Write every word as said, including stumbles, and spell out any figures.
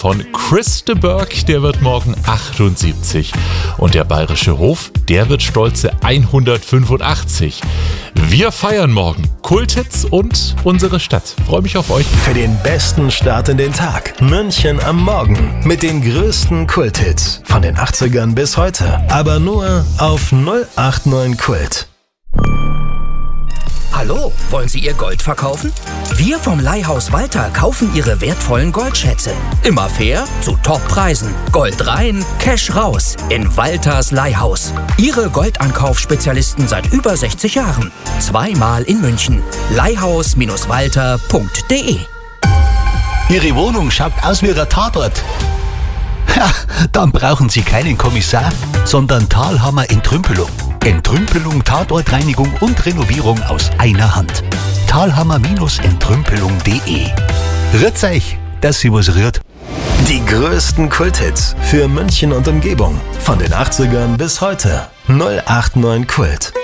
von Chris de Burgh, der wird morgen achtundsiebzig. Und der Bayerische Hof, der wird stolze hundertfünfundachtzig. Wir feiern morgen Kulthits und unsere Stadt. Freue mich auf euch. Für den besten Start in den Tag. München am Morgen mit den größten Kulthits von den achtzigern bis heute. Aber nur auf null acht neun Kult. Hallo, wollen Sie Ihr Gold verkaufen? Wir vom Leihhaus Walter kaufen Ihre wertvollen Goldschätze. Immer fair, zu Toppreisen. Gold rein, Cash raus. In Walters Leihhaus. Ihre Goldankaufspezialisten seit über sechzig Jahren. Zweimal in München. leihhaus Walter punkt de. Ihre Wohnung schaut aus wie ein Tatort. Ja, dann brauchen Sie keinen Kommissar, sondern Thalhammer Entrümpelung. Entrümpelung, Tatortreinigung und Renovierung aus einer Hand. Thalhammer Entrümpelung punkt de. Rührt's euch, dass sie was rührt. Die größten Kulthits für München und Umgebung. Von den achtzigern bis heute. null acht neun Kult.